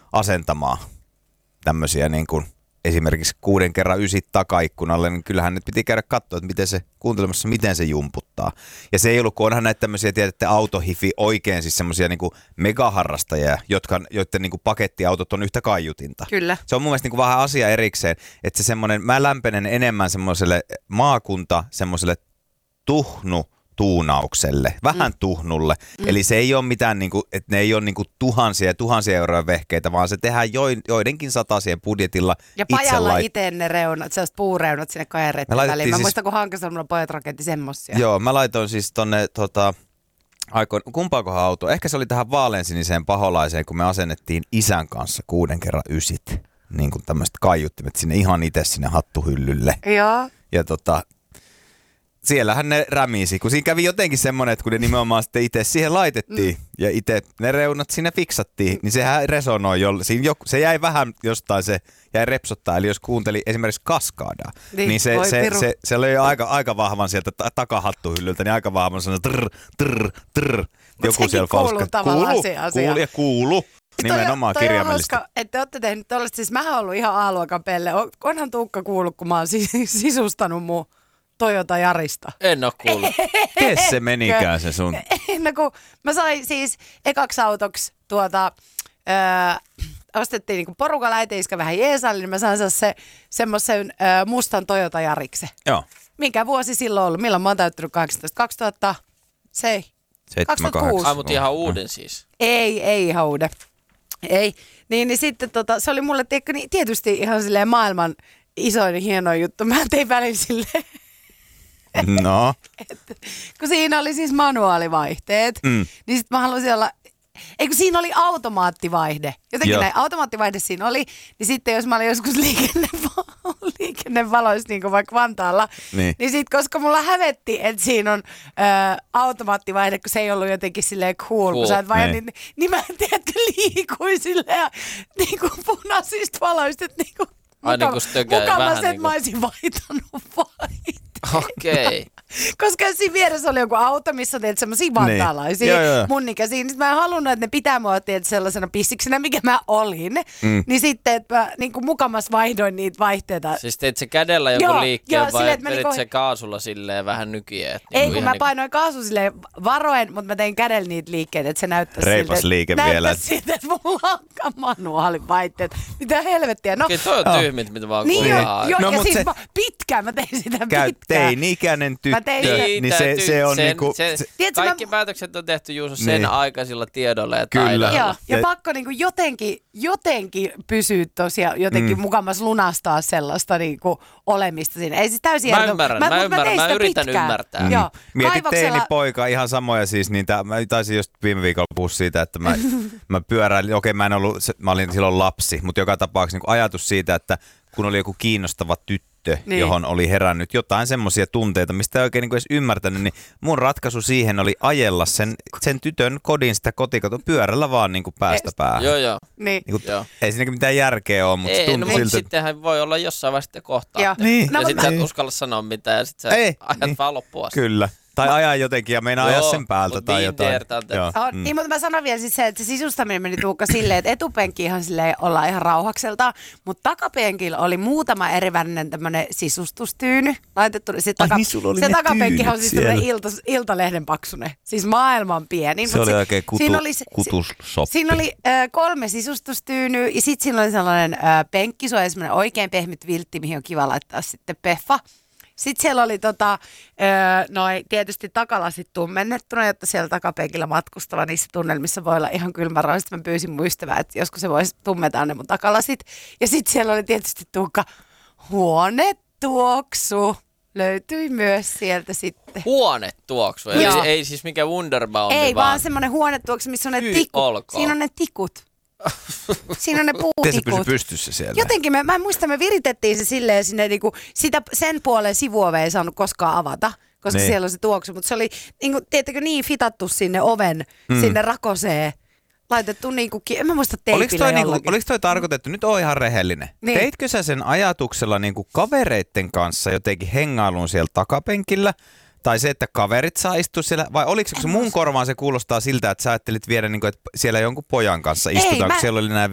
asentamaan tämmöisiä niin kuin esimerkiksi 6x9 takaikkunalle, niin kyllähän nyt piti käydä katsoa, että kuuntelemassa, miten se jumputtaa. Ja se ei ollut, kun onhan näitä tämmöisiä, tiedätte, autohifi oikein siis semmoisia niin kuin megaharrastajia, joiden niin kuin pakettiautot on yhtä kaiutinta. Kyllä. Se on mun mielestä niin kuin vähän asia erikseen, että se semmoinen, mä lämpenen enemmän semmoiselle semmoiselle tuhnaukselle, vähän tuhnulle. Eli se ei ole mitään, niinku, että ne ei ole niinku tuhansia ja tuhansia euroja vehkeitä, vaan se tehdään joidenkin satasien budjetilla ja pajalla itse ne reunat, sellaiset puureunat sinne kajareiden väliin. Mä muistan, kun Hankasalmella pojat rakentti semmosia. Joo, mä laitoin siis tonne kumpaakohan auto? Ehkä se oli tähän vaaleansiniseen paholaiseen, kun me asennettiin isän kanssa 6x9. Niin kuin tämmöiset kaiuttimet sinne ihan itse sinne hattuhyllylle. Joo. Ja siellähän ne rämisi, kun siinä kävi jotenkin semmoinen, että kun ne nimenomaan sitten itse siihen laitettiin ja itse ne reunat sinne fiksattiin, niin sehän resonoi se jäi vähän jostain, se jäi repsottaa. Eli jos kuunteli esimerkiksi Kaskadaa, niin se oli aika vahvan sieltä takahattuhyllyltä, niin aika vahvan sellainen trrr. Joku siellä kuuluu tavallaan se asia. Kuulu. Nimenomaan kirjaimellisesti. Toi on hauska, että te olette tehnyt tollaista. Siis mähän oon ollut ihan A-luokan pelle. Onhan Tuukka kuullut, kun mä oon sisustanut mun Toyota Yarista. En oo kuullut. Kes se menikään se sun? No kun mä sain siis ekaksi autoksi ostettiin niinku porukalla äitiiskä vähän jeesalle, niin mä sain semmoisen mustan Toyota Yariksen. Joo. Minkä vuosi silloin ollut? Milloin mä oon täyttänyt 18? 2006. Ai, mutta ihan uuden siis. Ei ihan uuden. Ei. Niin sitten se oli mulle tietysti ihan silleen maailman isoin hieno juttu. Mä tein välin silleen. No. Kun siinä oli siis manuaalivaihteet, niin sitten mä halusin olla, kun siinä oli automaattivaihde. Jotenkin näin automaattivaihde siinä oli, niin sitten jos mä olin joskus liikennevaloissa niin kuin vaikka Vantaalla, niin sitten koska mulla hävetti, että siinä on automaattivaihde, kun se ei ollut jotenkin silleen cool, kun sä et vaihda, niin mä en tiedä, että liikuin silleen niin kuin punaisista valoista, että niin kuin mukavasti, että mä olisin vaihtanut vaihteen. Okei. Koska siinä vieressä oli joku auto, missä teet semmosia vantaalaisia mun ikäisiä. Niin mä en halunnut, että ne pitää mua sellaisena pissiksenä, mikä mä olin. Niin sitten, että mä niin mukamas vaihdoin niitä vaihteita. Siis teit se kädellä joku liikkeen vai vedit se kaasulla silleen vähän nykiä? Ei, kun mä painoin kaasu silleen varoen, mutta mä tein kädellä niitä liikkeitä, että se näyttäisi reipas siltä. liike vielä. Näyttäisi siltä, että mulla on manuaalivaihteet. Mitä helvettiä. Okei, toi on tyhmät, mitä vaan kuullaan. Joo, ja siis pitkään, mä tein sitä pitkään. Teini-ikäinen tyttö, niin se on niinku... Kaikki päätökset on tehty Juuso sen aikaisilla tiedolla ja taidoilla. Joo, ja pakko niinku jotenkin pysyä tosiaan, jotenkin mukamas lunastaa sellaista niinku olemista siinä. Ei siis täysin mä yritän ymmärtää. Joo, mietit teinipoika, ihan samoja siis niitä, mä taisin just viime viikolla puhua siitä, että mä pyöräilin, mä olin silloin lapsi, mutta joka tapauksessa niin ajatus siitä, että kun oli joku kiinnostava tyttö, johon oli herännyt jotain semmoisia tunteita, mistä ei oikein niin edes ymmärtänyt, niin mun ratkaisu siihen oli ajella sen tytön kodin sitä kotikaton pyörällä vaan niin kuin päästä päähän. Joo. Niin kuin, ei siinäkin mitään järkeä ole, mutta se tuntui siltä. Mutta sittenhän voi olla jossain vaiheessa kohtaa. Ja sit sä et uskalla sanoa mitään ja sit sä ajat vaan loppuun asti. Kyllä. Tai ajaa jotenkin ja meinaa ajaa sen päältä tai jotain. Niin, mutta mä sanon vielä siis se, että se sisustaminen meni Tuukka silleen, että etupenkki ihan silleen ollaan ihan rauhakselta, mutta takapenkillä oli muutama erivärinen tämmönen sisustustyyny laitettu. Se takapenkkihan on siis tämmönen Iltalehden paksunen, siis maailman pieni. Se oli oikein kutussoppi. Siinä oli 3 sisustustyynyä ja sitten siinä oli sellainen penkki, se oli semmoinen oikein pehmyt viltti, mihin on kiva laittaa sitten peffa. Sitten siellä oli tietysti takalasit tummennettuna, jotta siellä takapenkillä matkustava niissä tunnelmissa voi olla ihan kylmä rauha. Sitten mä pyysin mun ystävää, että joskus se voisi tummeta ne mun takalasit. Ja sitten siellä oli tietysti Tuukka huonetuoksu. Löytyi myös sieltä sitten. Huonetuoksu? Ei siis mikään Wunderbaum. Ei, vaan semmoinen huonetuoksu, missä on ne tikut. Siinä on ne tikut. Siinä on ne puutikut. Miten se pysyi pystyssä siellä? Jotenkin, mä en muista, me viritettiin se silleen sinne, niinku, sen puolen sivuove ei saanut koskaan avata, koska siellä on se tuoksu, mutta se oli niinku, tiedättekö, niin fitattu sinne oven, sinne rakoseen. Laitettu niinku, en mä muista teipillä jollakin. Oliko toi tarkoitettu, nyt on ihan rehellinen. Niin. Teitkö sä sen ajatuksella niinku kavereitten kanssa jotenkin hengailun siellä takapenkillä? Tai se, että kaverit saa istua siellä, vai oliko se mun korvaan se kuulostaa siltä, että sä ajattelit viedä, niin kuin, että siellä jonkun pojan kanssa istutaan, kun siellä oli nämä